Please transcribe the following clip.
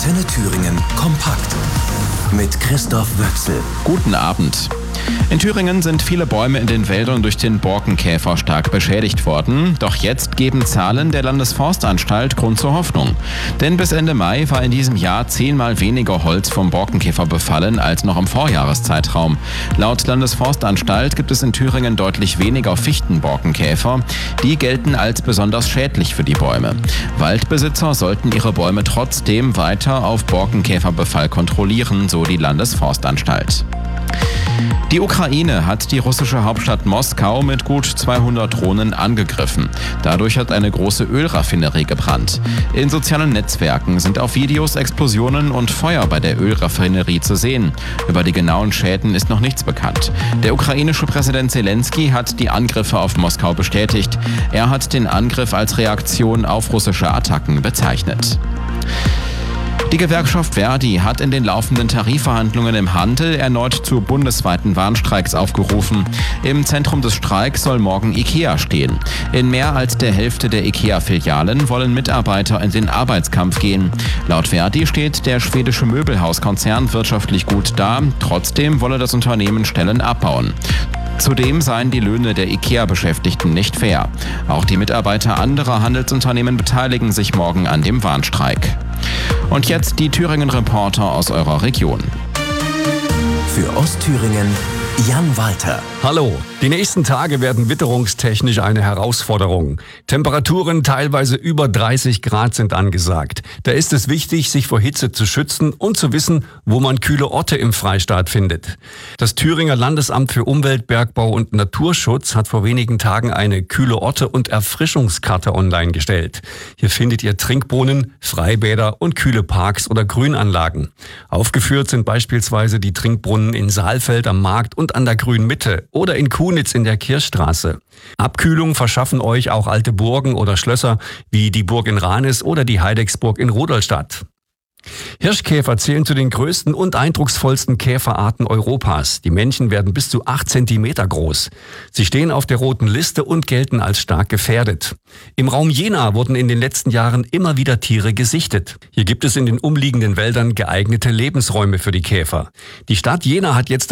Antenne Thüringen kompakt mit Christoph Wöchsel. Guten Abend. In Thüringen sind viele Bäume in den Wäldern durch den Borkenkäfer stark beschädigt worden. Doch jetzt geben Zahlen der Landesforstanstalt Grund zur Hoffnung. Denn bis Ende Mai war in diesem Jahr 10-mal weniger Holz vom Borkenkäfer befallen als noch im Vorjahreszeitraum. Laut Landesforstanstalt gibt es in Thüringen deutlich weniger Fichtenborkenkäfer. Die gelten als besonders schädlich für die Bäume. Waldbesitzer sollten ihre Bäume trotzdem weiter auf Borkenkäferbefall kontrollieren, so die Landesforstanstalt. Die Ukraine hat die russische Hauptstadt Moskau mit gut 200 Drohnen angegriffen. Dadurch hat eine große Ölraffinerie gebrannt. In sozialen Netzwerken sind auf Videos Explosionen und Feuer bei der Ölraffinerie zu sehen. Über die genauen Schäden ist noch nichts bekannt. Der ukrainische Präsident Zelensky hat die Angriffe auf Moskau bestätigt. Er hat den Angriff als Reaktion auf russische Attacken bezeichnet. Die Gewerkschaft Verdi hat in den laufenden Tarifverhandlungen im Handel erneut zu bundesweiten Warnstreiks aufgerufen. Im Zentrum des Streiks soll morgen IKEA stehen. In mehr als der Hälfte der IKEA-Filialen wollen Mitarbeiter in den Arbeitskampf gehen. Laut Verdi steht der schwedische Möbelhauskonzern wirtschaftlich gut da. Trotzdem wolle das Unternehmen Stellen abbauen. Zudem seien die Löhne der IKEA-Beschäftigten nicht fair. Auch die Mitarbeiter anderer Handelsunternehmen beteiligen sich morgen an dem Warnstreik. Und jetzt die Thüringen-Reporter aus eurer Region. Für Ostthüringen Jan Walter. Hallo, die nächsten Tage werden witterungstechnisch eine Herausforderung. Temperaturen teilweise über 30 Grad sind angesagt. Da ist es wichtig, sich vor Hitze zu schützen und zu wissen, wo man kühle Orte im Freistaat findet. Das Thüringer Landesamt für Umwelt, Bergbau und Naturschutz hat vor wenigen Tagen eine Kühle Orte und Erfrischungskarte online gestellt. Hier findet ihr Trinkbrunnen, Freibäder und kühle Parks oder Grünanlagen. Aufgeführt sind beispielsweise die Trinkbrunnen in Saalfeld am Markt und an der Grünen Mitte oder in Kunitz in der Kirchstraße. Abkühlung verschaffen euch auch alte Burgen oder Schlösser wie die Burg in Ranis oder die Heidecksburg in Rudolstadt. Hirschkäfer zählen zu den größten und eindrucksvollsten Käferarten Europas. Die Männchen werden bis zu 8 Zentimeter groß. Sie stehen auf der roten Liste und gelten als stark gefährdet. Im Raum Jena wurden in den letzten Jahren immer wieder Tiere gesichtet. Hier gibt es in den umliegenden Wäldern geeignete Lebensräume für die Käfer. Die Stadt Jena hat jetzt